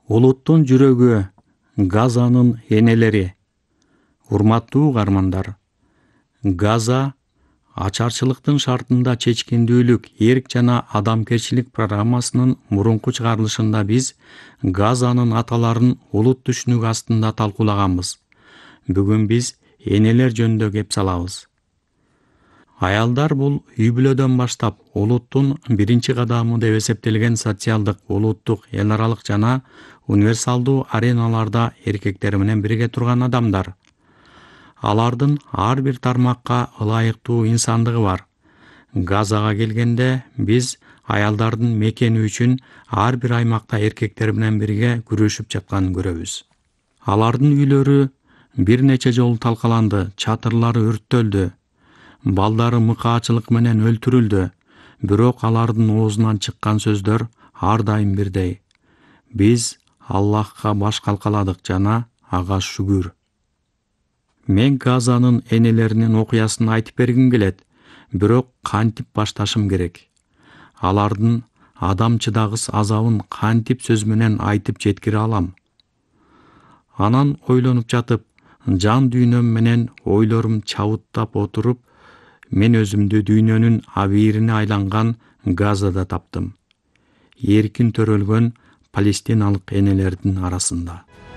Улуттун жүрөгү, Газанын энелери. Урматтуу угармандар, Газа ачарчылыктын шартында чечкиндүүлүк, эрк жана адамгерчилик программасынын мурунку чыгарылышында биз Газанын аталарын улут түшүнүгү астында талкуулаганбыз. Бүгүн биз энелер жөнүндө кеп салабыз. Аялдар бул үй-бүлөдөн баштап улуттун биринчи кадамы деп эсептелген социалдык, улуттук, эл аралык жана универсалдуу ареналарда эркектер менен бирге турган адамдар. Алардын ар бир тармакка ылайыктуу инсандыгы бар. Газага келгенде биз аялдардын мекени үчүн ар бир аймакта эркектер менен бирге күрөшүп жатканын көрөбүз. Алардын үйлөрү бир нече жолу талкаланды, чатырлары өрттөлдү, балдары мыкаачылык менен өлтүрүлдү. Бирок алардын оозунан чыккан сөздөр ар дайым бирдей. Биз Аллахка баш калкаладык жана ага шүгүр. Мен Газанын энелеринин окуясын айтып бергим келет, бирок кантип башташым керек? Алардын адам чыдагыс азабын кантип сөз менен айтып жеткире алам? Анан ойлонуп жатып, жан дүйнөм менен ойлорум чабыттап отуруп, мен өзүмдү дүйнөнүн абийирине айланган Газада таптым. Эркин төрөлгөн палестиналык энелердин арасында.